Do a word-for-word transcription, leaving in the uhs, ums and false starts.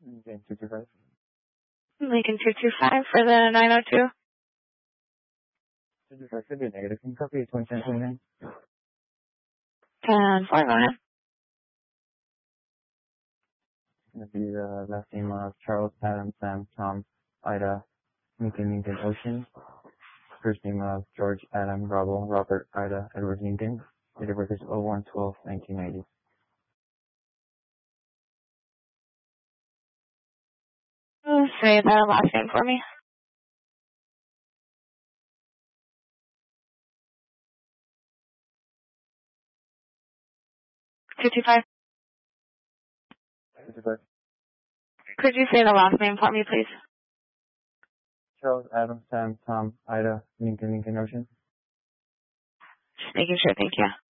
Lincoln two two five. Lincoln two two five for the nine oh two. two two five should be negative. Can you copy twenty ten twenty-nine? ten four, go ahead. It'd be the last name of Charles, Adam, Sam, Tom, Ida, Lincoln, Lincoln, Ocean. First name of George, Adam, Bravo, Robert, Ida, Edward, Lincoln. Date of birth is oh one twelve nineteen ninety. Oh, say the last name for me. two two five. two two five. Could you say the last name for me, please? Charles, Adam, Sam, Tom, Ida, Lincoln, Lincoln, Ocean. Just making sure, thank you.